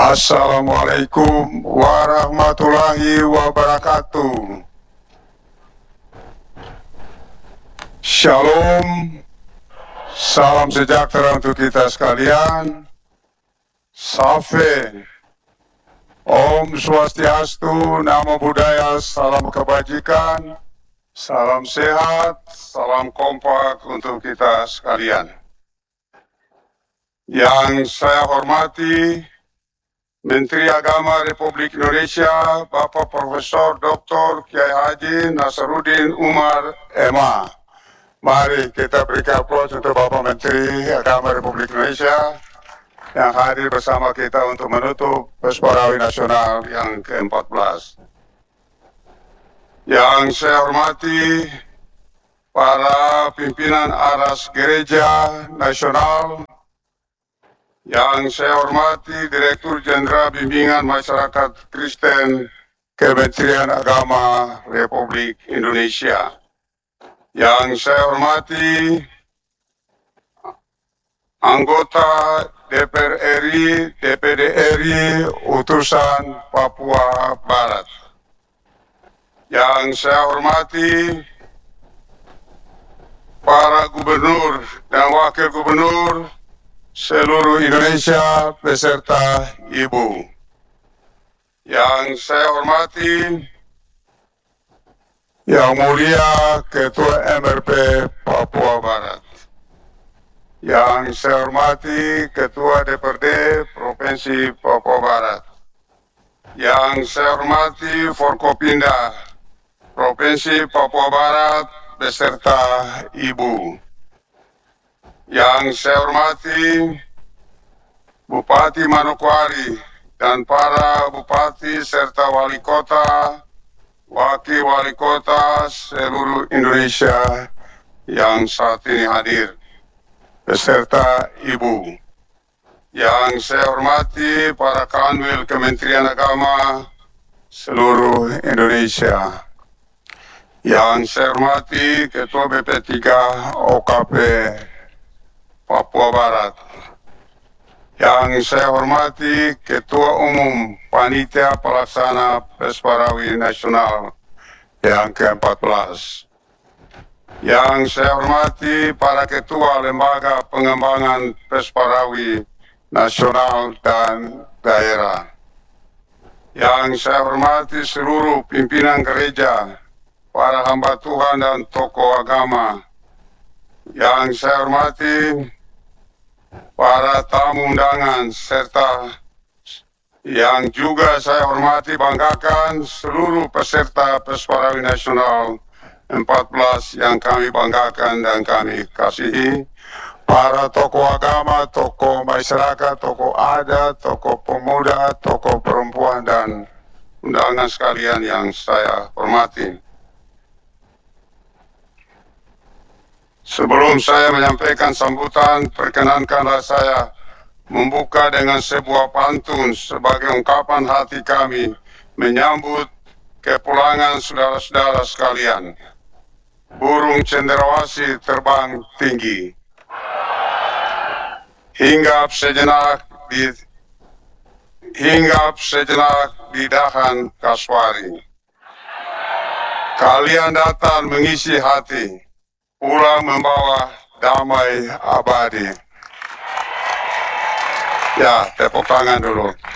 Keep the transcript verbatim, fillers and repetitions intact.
Assalamualaikum warahmatullahi wabarakatuh. Shalom, salam sejahtera untuk kita sekalian. Safe, Om Swastiastu, Namo Buddhaya, salam kebajikan, salam sehat, salam kompak untuk kita sekalian. Yang saya hormati Menteri Agama Republik Indonesia, Bapak Profesor Doktor Kiai Haji Nasaruddin Umar M A. Mari kita berikan aplaus untuk Bapak Menteri Agama Republik Indonesia yang hadir bersama kita untuk menutup Pesparawi Nasional yang ke empat belas. Yang saya hormati para pimpinan Aras Gereja Nasional, yang saya hormati Direktur Jenderal Bimbingan Masyarakat Kristen Kementerian Agama Republik Indonesia. Yang saya hormati anggota D P R R I, D P D R I, utusan Papua Barat. Yang saya hormati para gubernur dan wakil gubernur seluruh Indonesia beserta Ibu. Yang saya hormati Yang Mulia Ketua M R P Papua Barat. Yang saya hormati Ketua D P R D Provinsi Papua Barat. Yang saya hormati Forkopimda Provinsi Papua Barat beserta Ibu. Yang saya hormati Bupati Manokwari dan para bupati serta wali kota, wakil wali kota seluruh Indonesia yang saat ini hadir beserta Ibu. Yang saya hormati para kanwil Kementerian Agama seluruh Indonesia. Yang saya hormati Ketua B P tiga O K P Papua Barat. Yang saya hormati Ketua Umum Panitia Pelaksana Pesparawi Nasional yang ke empat belas. Yang saya hormati para Ketua Lembaga Pengembangan Pesparawi Nasional dan Daerah. Yang saya hormati seluruh pimpinan gereja, para hamba Tuhan dan tokoh agama. Yang saya hormati para tamu undangan serta yang juga saya hormati banggakan seluruh peserta Pesparawi Nasional empat belas yang kami banggakan dan kami kasihi, para tokoh agama, tokoh masyarakat, tokoh adat, tokoh pemuda, tokoh perempuan dan undangan sekalian yang saya hormati. Sebelum saya menyampaikan sambutan, perkenankanlah saya membuka dengan sebuah pantun sebagai ungkapan hati kami menyambut kepulangan saudara-saudara sekalian. Burung cenderawasih terbang tinggi, hinggap sejenak di hinggap sejenak di dahan Kaswari. Kalian datang mengisi hati, pulang membawa damai abadi. Ya, tepuk tangan dulu.